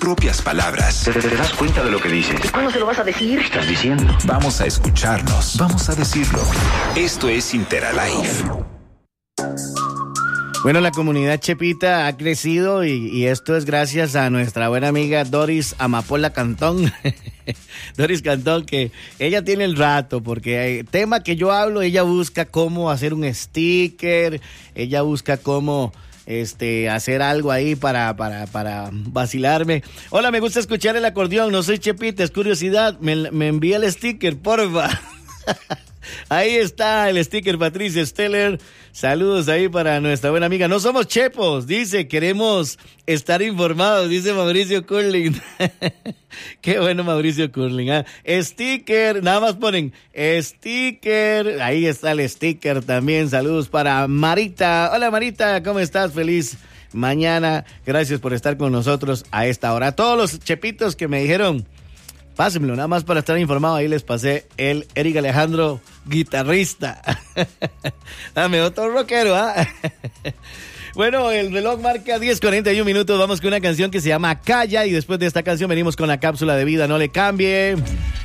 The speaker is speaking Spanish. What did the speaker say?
propias palabras. ¿Te das cuenta de lo que dices? ¿Cuándo se lo vas a decir? ¿Qué estás diciendo? Vamos a escucharnos. Vamos a decirlo. Esto es Interalive. Bueno, la comunidad chepita ha crecido y esto es gracias a nuestra buena amiga Doris Amapola Cantón. Doris Cantón, que ella tiene el rato, porque el tema que yo hablo, ella busca cómo hacer un sticker, ella busca cómo hacer algo ahí para vacilarme. Hola, me gusta escuchar el acordeón, no soy chepita, es curiosidad, me envía el sticker, porfa. Ahí está el sticker, Patricia Steller. Saludos ahí para nuestra buena amiga. No somos chepos, dice, queremos estar informados, dice Mauricio Curling. Qué bueno, Mauricio Curling. Sticker, nada más ponen sticker. Ahí está el sticker también. Saludos para Marita. Hola, Marita, ¿cómo estás? Feliz mañana. Gracias por estar con nosotros a esta hora. A todos los chepitos que me dijeron, pásenmelo, nada más para estar informado. Ahí les pasé el Eric Alejandro, guitarrista. Dame otro rockero, ¿ah? Bueno, el reloj marca 10:41 minutos. Vamos con una canción que se llama Calla. Y después de esta canción venimos con la cápsula de vida. No le cambie.